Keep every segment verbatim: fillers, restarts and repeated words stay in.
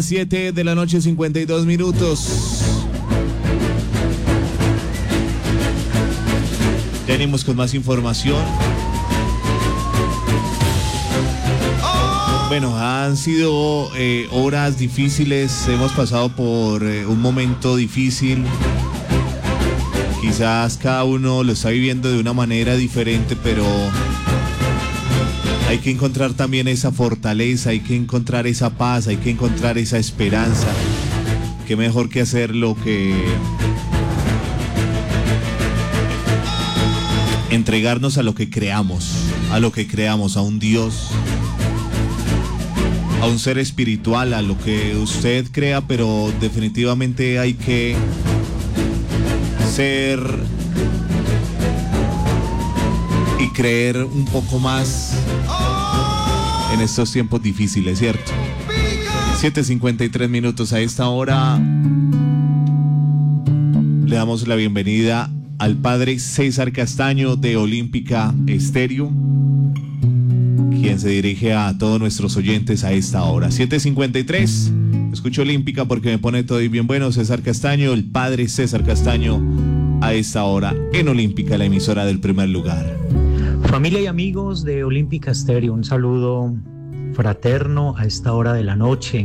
siete de la noche, cincuenta y dos minutos. Ya venimos con más información. Bueno, han sido eh, horas difíciles, hemos pasado por eh, un momento difícil. Quizás cada uno lo está viviendo de una manera diferente, pero hay que encontrar también esa fortaleza, hay que encontrar esa paz, hay que encontrar esa esperanza. Qué mejor que hacer lo que... entregarnos a lo que creamos, a lo que creamos, a un Dios, a un ser espiritual, a lo que usted crea, pero definitivamente hay que ser y creer un poco más en estos tiempos difíciles, ¿cierto? siete cincuenta y tres minutos a esta hora. Le damos la bienvenida al padre César Castaño de Olímpica Estéreo, quien se dirige a todos nuestros oyentes a esta hora. siete cincuenta y tres, escucho Olímpica porque me pone todo y bien bueno. César Castaño, el padre César Castaño, a esta hora en Olímpica, la emisora del primer lugar. Familia y amigos de Olímpica Estéreo, un saludo fraterno a esta hora de la noche.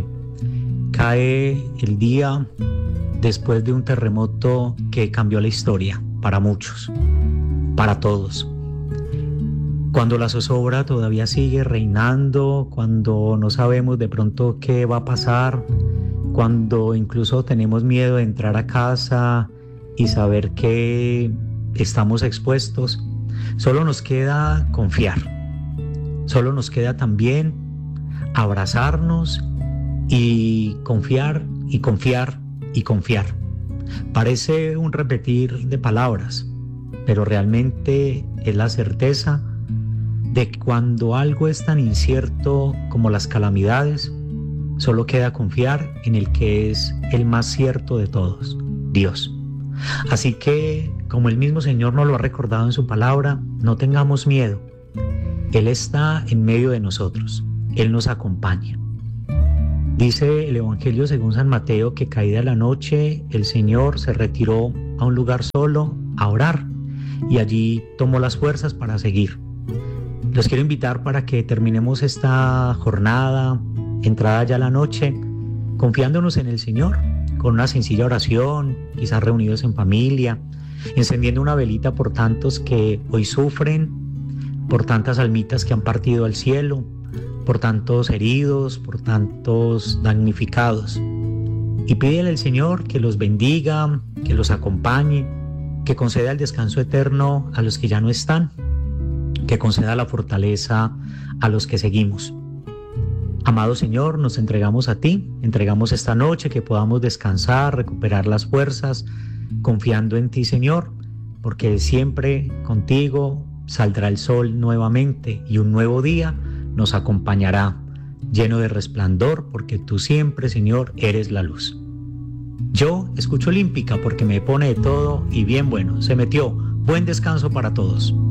Cae el día después de un terremoto que cambió la historia para muchos, para todos. Cuando la zozobra todavía sigue reinando, cuando no sabemos de pronto qué va a pasar, cuando incluso tenemos miedo de entrar a casa y saber que estamos expuestos, solo nos queda confiar, solo nos queda también abrazarnos y confiar y confiar y confiar. Parece un repetir de palabras, pero realmente es la certeza de que cuando algo es tan incierto como las calamidades, solo queda confiar en el que es el más cierto de todos, Dios. Así que, como el mismo Señor nos lo ha recordado en su palabra, no tengamos miedo. Él está en medio de nosotros, Él nos acompaña. Dice el Evangelio según San Mateo que caída la noche, el Señor se retiró a un lugar solo a orar y allí tomó las fuerzas para seguir. Los quiero invitar para que terminemos esta jornada, entrada ya la noche, confiándonos en el Señor, con una sencilla oración, quizás reunidos en familia, encendiendo una velita por tantos que hoy sufren, por tantas almitas que han partido al cielo, por tantos heridos, por tantos damnificados. Y pídele al Señor que los bendiga, que los acompañe, que conceda el descanso eterno a los que ya no están, que conceda la fortaleza a los que seguimos. Amado Señor, nos entregamos a ti, entregamos esta noche que podamos descansar, recuperar las fuerzas, confiando en ti, Señor, porque siempre contigo saldrá el sol nuevamente y un nuevo día nos acompañará, lleno de resplandor, porque tú siempre, Señor, eres la luz. Yo escucho Olímpica porque me pone de todo y bien bueno. Se metió. Buen descanso para todos.